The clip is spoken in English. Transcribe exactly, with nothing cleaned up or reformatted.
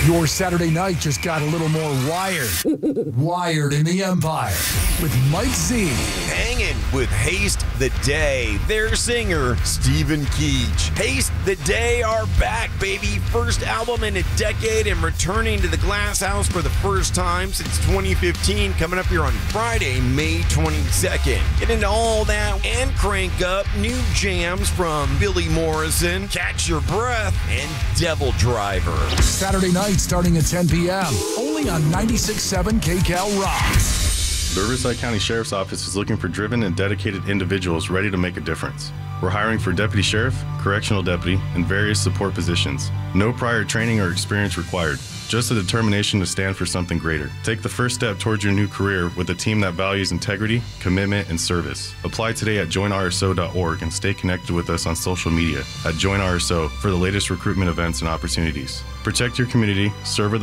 Your Saturday night just got a little more wired. Wired in the Empire with Mike Z. Hanging with Haste the Day. Their singer, Stephen Keach. Haste the Day are back, baby. First album in a decade and returning to the Glass House for the first time since twenty fifteen. Coming up here on Friday, May twenty-second. Get into all that and crank up new jams from Billy Morrison, Catch Your Breath, and Devil Driver. Saturday night starting at ten p.m. Only on ninety-six point seven K Cal Rocks. The Riverside County Sheriff's Office is looking for driven and dedicated individuals ready to make a difference. We're hiring for deputy sheriff, correctional deputy, and various support positions. No prior training or experience required. Just a determination to stand for something greater. Take the first step towards your new career with a team that values integrity, commitment, and service. Apply today at join R S O dot org and stay connected with us on social media at Join R S O for the latest recruitment events and opportunities. Protect your community, serve with